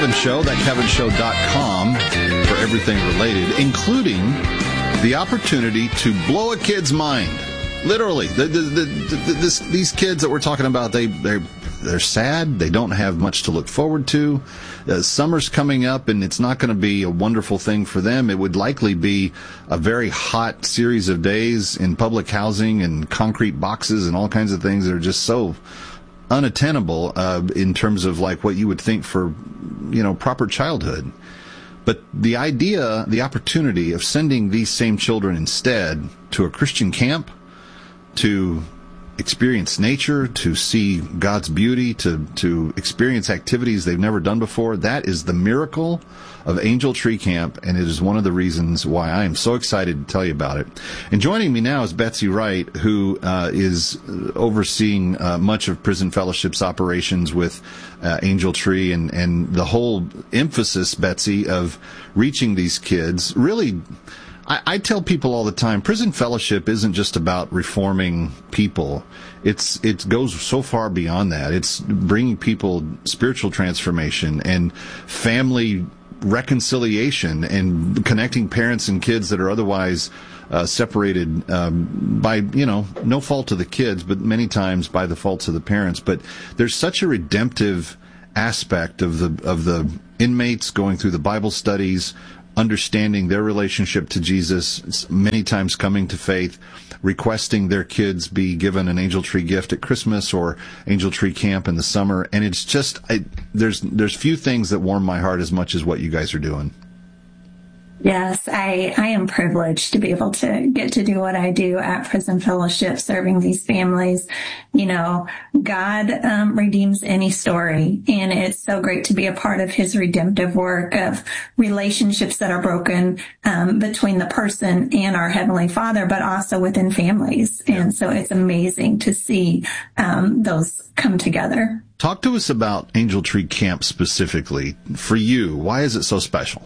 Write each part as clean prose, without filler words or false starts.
Kevin Show, thatkevinshow.com for everything related, including the opportunity to blow a kid's mind. Literally, these kids that we're talking about, they're sad. They don't have much to look forward to. Summer's coming up, and it's not going to be a wonderful thing for them. It would likely be a very hot series of days in public housing and concrete boxes and all kinds of things that are just so unattainable in terms of like what you would think for, proper childhood. But the idea, the opportunity of sending these same children instead to a Christian camp, to experience nature, to see God's beauty, to experience activities they've never done before, that is the miracle of Angel Tree Camp, and it is one of the reasons why I am so excited to tell you about it. And joining me now is Betsy Wright, who is overseeing much of Prison Fellowship's operations with Angel Tree, and the whole emphasis, Betsy, of reaching these kids. Really, I tell people all the time, Prison Fellowship isn't just about reforming people. It goes so far beyond that. It's bringing people spiritual transformation and family reconciliation and connecting parents and kids that are otherwise separated by, no fault of the kids, but many times by the faults of the parents. But there's such a redemptive aspect of the inmates going through the Bible studies, understanding their relationship to Jesus, many times coming to faith, requesting their kids be given an Angel Tree gift at Christmas or Angel Tree Camp in the summer. And it's just, there's few things that warm my heart as much as what you guys are doing. Yes, I am privileged to be able to get to do what I do at Prison Fellowship, serving these families. God redeems any story, and it's so great to be a part of his redemptive work of relationships that are broken between the person and our Heavenly Father, but also within families. And so it's amazing to see those come together. Talk to us about Angel Tree Camp specifically. For you, why is it so special?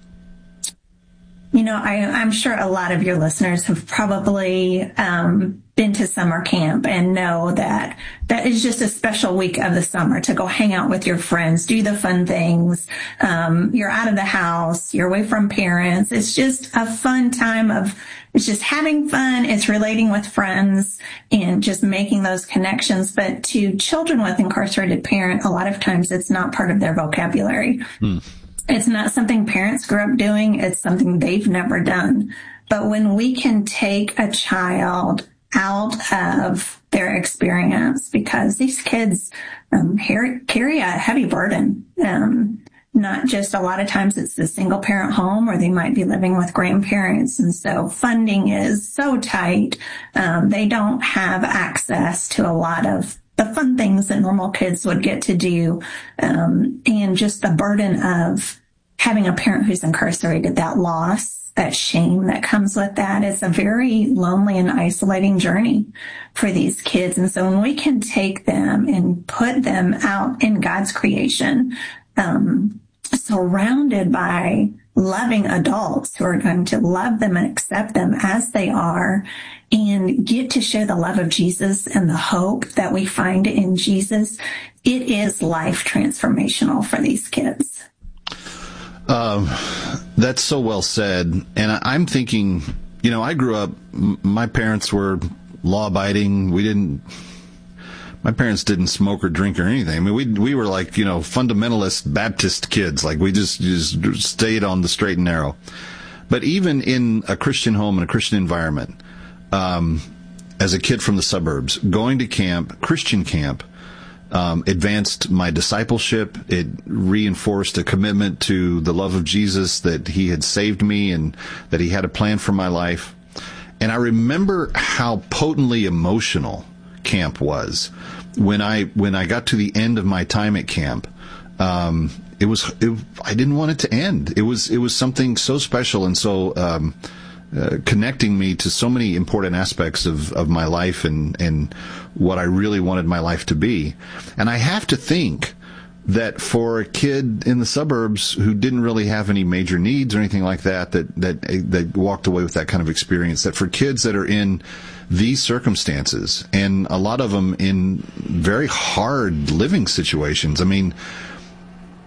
I'm sure a lot of your listeners have probably been to summer camp and know that is just a special week of the summer to go hang out with your friends, do the fun things. You're out of the house, you're away from parents. It's just a fun time it's just having fun. It's relating with friends and just making those connections. But to children with incarcerated parents, a lot of times it's not part of their vocabulary. It's not something parents grew up doing. It's something they've never done. But when we can take a child out of their experience, because these kids carry a heavy burden, not just a lot of times it's a single parent home, or they might be living with grandparents. And so funding is so tight. They don't have access to a lot of the fun things that normal kids would get to do, and just the burden of having a parent who's incarcerated, that loss, that shame that comes with that. It's a very lonely and isolating journey for these kids. And so when we can take them and put them out in God's creation, surrounded by loving adults who are going to love them and accept them as they are, and get to share the love of Jesus and the hope that we find in Jesus, it is life transformational for these kids. That's so well said. And I'm thinking, I grew up, my parents were law-abiding. My parents didn't smoke or drink or anything. I mean, we were like, fundamentalist Baptist kids. Like, we just stayed on the straight and narrow. But even in a Christian home and a Christian environment, as a kid from the suburbs, going to camp, Christian camp, advanced my discipleship. It reinforced a commitment to the love of Jesus, that he had saved me and that he had a plan for my life. And I remember how potently emotional camp was. When I got to the end of my time at camp, I didn't want it to end. It was something so special and so connecting me to so many important aspects of my life and what I really wanted my life to be. And I have to think that for a kid in the suburbs who didn't really have any major needs or anything like that walked away with that kind of experience, that for kids that are in these circumstances, and a lot of them in very hard living situations, I mean,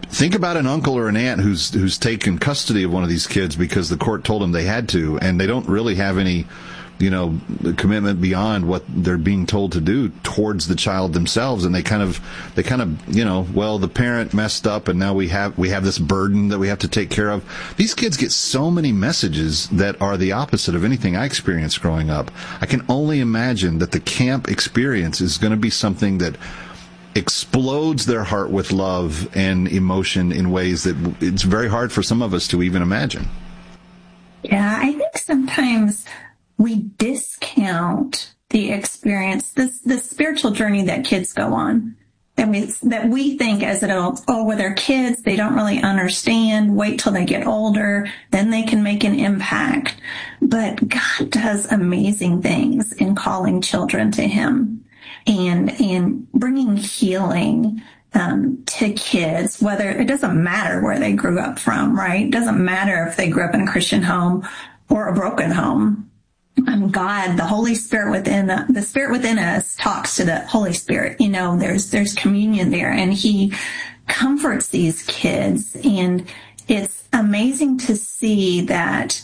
Think about an uncle or an aunt who's taken custody of one of these kids because the court told them they had to, and they don't really have any, commitment beyond what they're being told to do towards the child themselves, and they kind of, the parent messed up, and now we have this burden that we have to take care of. These kids get so many messages that are the opposite of anything I experienced growing up. I can only imagine that the camp experience is going to be something that explodes their heart with love and emotion in ways that it's very hard for some of us to even imagine. Yeah, I think sometimes we discount the experience, the spiritual journey that kids go on. That we think as adults, well, they're kids, they don't really understand, wait till they get older, then they can make an impact. But God does amazing things in calling children to Him and bringing healing to kids, whether it doesn't matter where they grew up from, right? It doesn't matter if they grew up in a Christian home or a broken home. God, the Holy Spirit the Spirit within us talks to the Holy Spirit. There's communion there, and He comforts these kids. And it's amazing to see that,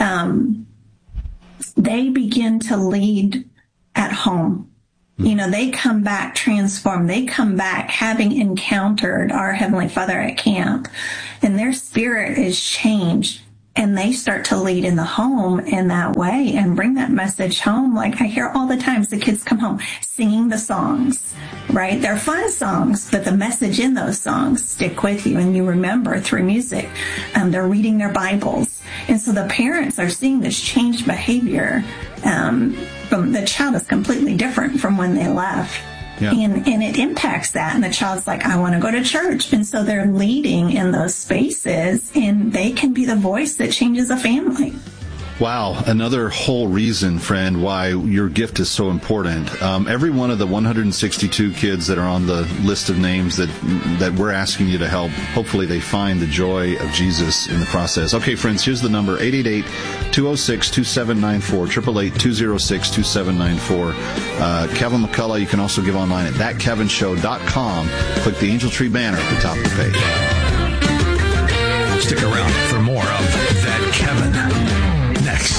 they begin to lead at home. They come back transformed. They come back having encountered our Heavenly Father at camp, and their spirit is changed. And they start to lead in the home in that way and bring that message home. Like I hear all the times the kids come home singing the songs, right? They're fun songs, but the message in those songs stick with you and you remember through music. They're reading their Bibles. And so the parents are seeing this changed behavior. From the child is completely different from when they left. Yeah. And it impacts that. And the child's like, I want to go to church. And so they're leading in those spaces, and they can be the voice that changes a family. Wow. Another whole reason, friend, why your gift is so important. Every one of the 162 kids that are on the list of names that we're asking you to help, hopefully they find the joy of Jesus in the process. Okay, friends, here's the number, 888-206-2794, 888-206-2794. Kevin McCullough, you can also give online at thatkevinshow.com. Click the Angel Tree banner at the top of the page. Stick around for more of That Kevin. Next.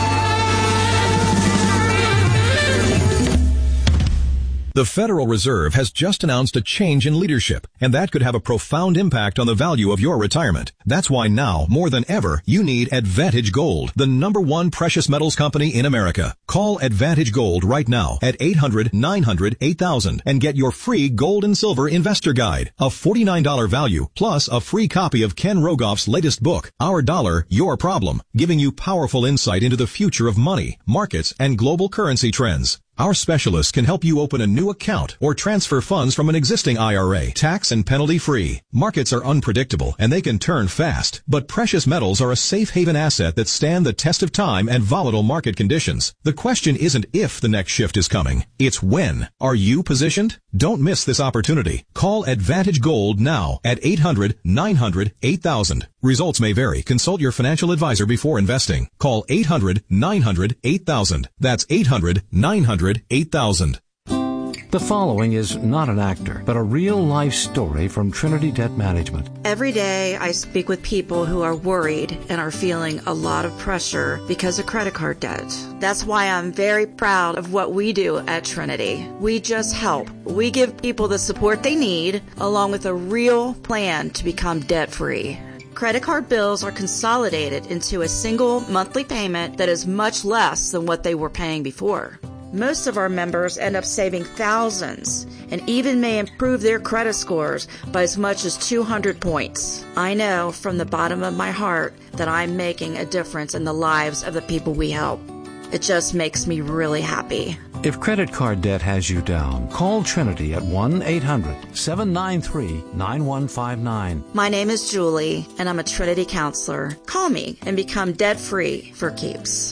The Federal Reserve has just announced a change in leadership, and that could have a profound impact on the value of your retirement. That's why now, more than ever, you need Advantage Gold, the #1 precious metals company in America. Call Advantage Gold right now at 800-900-8000 and get your free gold and silver investor guide, a $49 value, plus a free copy of Ken Rogoff's latest book, Our Dollar, Your Problem, giving you powerful insight into the future of money, markets, and global currency trends. Our specialists can help you open a new account or transfer funds from an existing IRA, tax and penalty free. Markets are unpredictable and they can turn fast, but precious metals are a safe haven asset that stand the test of time and volatile market conditions. The question isn't if the next shift is coming, it's when. Are you positioned? Don't miss this opportunity. Call Advantage Gold now at 800-900-8000. Results may vary. Consult your financial advisor before investing. Call 800-900-8000. That's 800-900-8000. The following is not an actor, but a real-life story from Trinity Debt Management. Every day I speak with people who are worried and are feeling a lot of pressure because of credit card debt. That's why I'm very proud of what we do at Trinity. We just help. We give people the support they need, along with a real plan to become debt-free. Credit card bills are consolidated into a single monthly payment that is much less than what they were paying before. Most of our members end up saving thousands and even may improve their credit scores by as much as 200 points. I know from the bottom of my heart that I'm making a difference in the lives of the people we help. It just makes me really happy. If credit card debt has you down, call Trinity at 1-800-793-9159. My name is Julie, and I'm a Trinity counselor. Call me and become debt-free for keeps.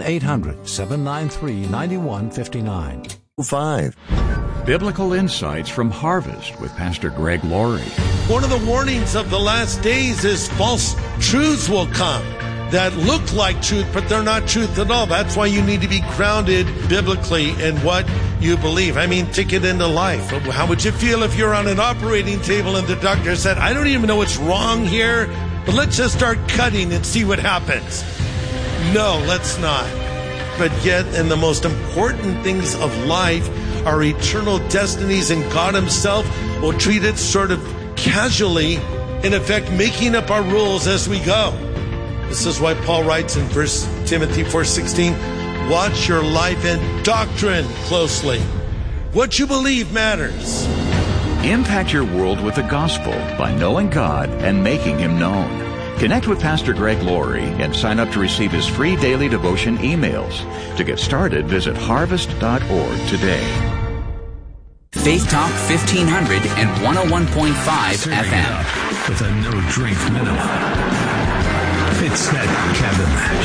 1-800-793-9159. 5. Biblical Insights from Harvest with Pastor Greg Laurie. One of the warnings of the last days is false truths will come that look like truth, but they're not truth at all. That's why you need to be grounded biblically in what you believe. I mean, take it into life. How would you feel if you're on an operating table and the doctor said, I don't even know what's wrong here, but let's just start cutting and see what happens? No, let's not. But yet, in the most important things of life, our eternal destinies, and God himself will treat it sort of casually, in effect, making up our rules as we go. This is why Paul writes in 1 Timothy 4:16, watch your life and doctrine closely. What you believe matters. Impact your world with the gospel by knowing God and making him known. Connect with Pastor Greg Laurie and sign up to receive his free daily devotion emails. To get started, visit harvest.org today. Faith Talk 1500 and 101.5 FM. With a no-drink minimum. It's that Kevin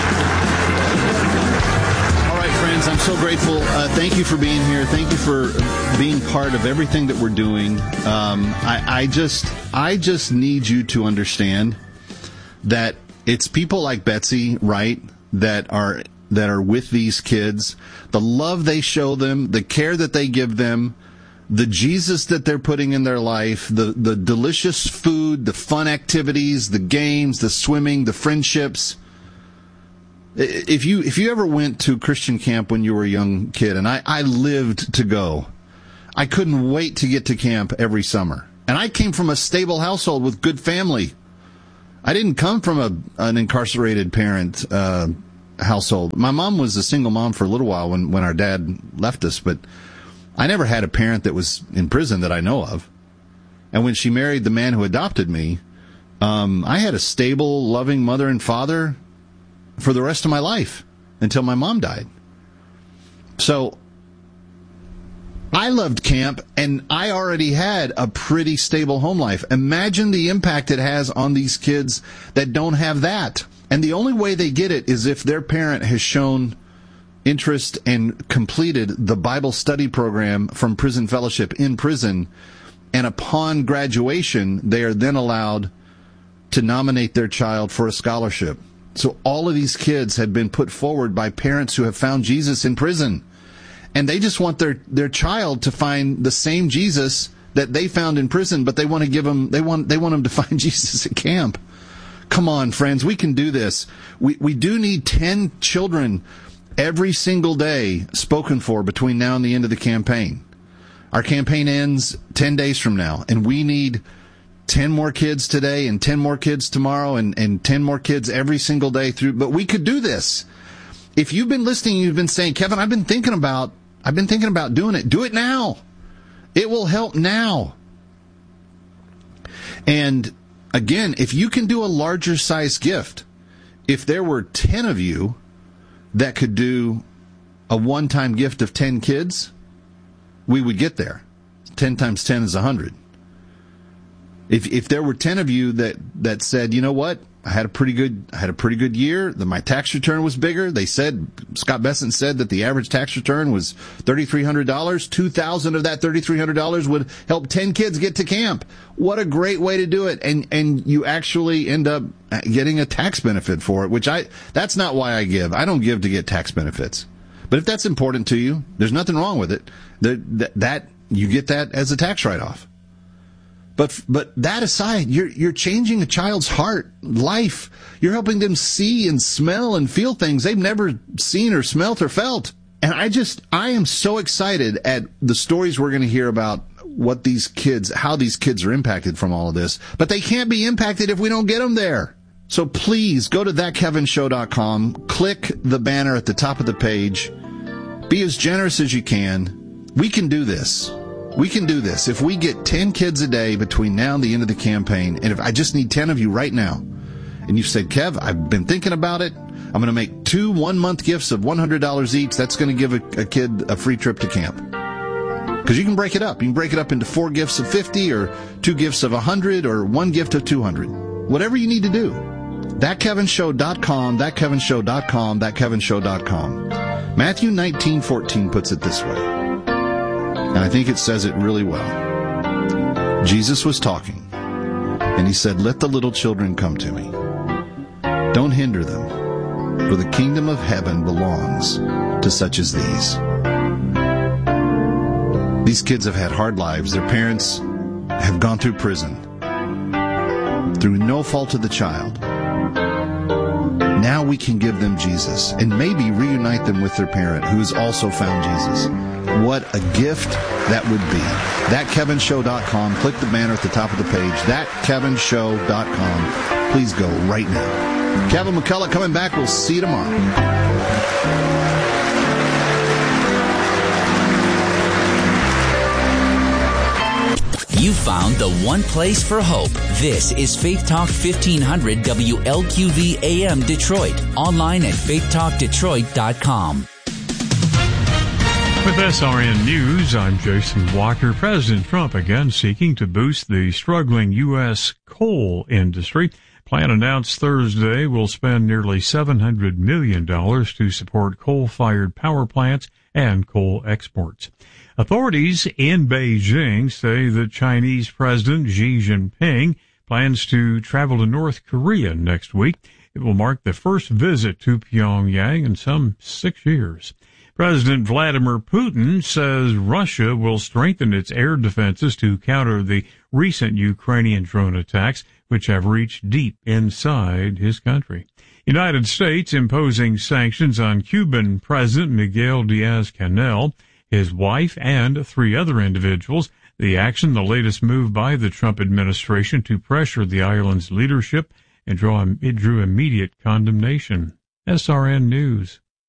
Show. All right, friends, I'm so grateful. Thank you for being here. Thank you for being part of everything that we're doing. I just need you to understand that it's people like Betsy, right, that are with these kids, the love they show them, the care that they give them, the Jesus that they're putting in their life, the delicious food, the fun activities, the games, the swimming, the friendships. If you ever went to Christian camp when you were a young kid, and I lived to go, I couldn't wait to get to camp every summer. And I came from a stable household with good family. I didn't come from an incarcerated parent household. My mom was a single mom for a little while when our dad left us, but I never had a parent that was in prison that I know of. And when she married the man who adopted me, I had a stable, loving mother and father for the rest of my life until my mom died. So I loved camp, and I already had a pretty stable home life. Imagine the impact it has on these kids that don't have that. And the only way they get it is if their parent has shown interest and completed the Bible study program from Prison Fellowship in prison. And upon graduation, they are then allowed to nominate their child for a scholarship. So all of these kids have been put forward by parents who have found Jesus in prison. And they just want their child to find the same Jesus that they found in prison, but they want to give them, they want them to find Jesus at camp. Come on, friends, we can do this. We do need 10 children every single day spoken for between now and the end of the campaign. Our campaign ends 10 days from now, and we need 10 more kids today and 10 more kids tomorrow and 10 more kids every single day through. But we could do this. If you've been listening, you've been saying, Kevin, I've been thinking about doing it. Do it now. It will help now. And again, if you can do a larger size gift, if there were 10 of you that could do a one-time gift of 10 kids, we would get there. 10 times 10 is 100. If there were 10 of you that said, you know what, I had a pretty good year. My tax return was bigger. They said, Scott Bessent said that the average tax return was $3,300. $2,000 of that $3,300 would help 10 kids get to camp. What a great way to do it. And you actually end up getting a tax benefit for it, which that's not why I give. I don't give to get tax benefits. But if that's important to you, there's nothing wrong with it. That you get that as a tax write-off. But that aside, you're changing a child's heart, life. You're helping them see and smell and feel things they've never seen or smelt or felt. And I am so excited at the stories we're going to hear about how these kids are impacted from all of this. But they can't be impacted if we don't get them there. So please go to thatkevinshow.com, click the banner at the top of the page, be as generous as you can. We can do this. We can do this. If we get 10 kids a day between now and the end of the campaign, and if I just need 10 of you right now, and you've said, Kev, I've been thinking about it, I'm going to make 2 one-month gifts of $100 each. That's going to give a kid a free trip to camp. Because you can break it up. You can break it up into 4 gifts of 50 or 2 gifts of 100 or 1 gift of 200. Whatever you need to do. ThatKevinShow.com, ThatKevinShow.com, ThatKevinShow.com. Matthew 19:14 puts it this way. And I think it says it really well. Jesus was talking, and he said, let the little children come to me. Don't hinder them, for the kingdom of heaven belongs to such as these. These kids have had hard lives. Their parents have gone through prison through no fault of the child. Now we can give them Jesus and maybe reunite them with their parent who has also found Jesus. What a gift that would be. ThatKevinShow.com. Click the banner at the top of the page. ThatKevinShow.com. Please go right now. Kevin McCullough coming back. We'll see you tomorrow. You found the one place for hope. This is Faith Talk 1500 WLQV AM Detroit. Online at faithtalkdetroit.com. With SRN News, I'm Jason Walker. President Trump again seeking to boost the struggling U.S. coal industry. Plan announced Thursday will spend nearly $700 million to support coal-fired power plants and coal exports. Authorities in Beijing say that Chinese President Xi Jinping plans to travel to North Korea next week. It will mark the first visit to Pyongyang in some 6 years. President Vladimir Putin says Russia will strengthen its air defenses to counter the recent Ukrainian drone attacks, which have reached deep inside his country. United States imposing sanctions on Cuban President Miguel Diaz-Canel, his wife, and 3 other individuals. The action, the latest move by the Trump administration to pressure the island's leadership, and drew immediate condemnation. SRN News.